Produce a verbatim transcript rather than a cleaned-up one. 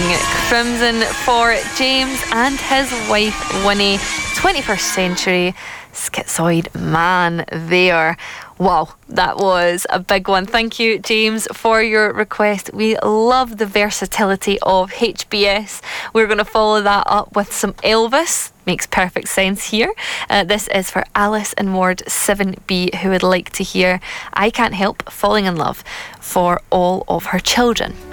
Crimson for James and his wife Winnie. twenty-first century schizoid man there. Wow, that was a big one. Thank you, James, for your request. We love the versatility of H B S. We're going to follow that up with some Elvis. Makes perfect sense here. Uh, this is for Alice in Ward seven B, who would like to hear I Can't Help Falling in Love for all of her children.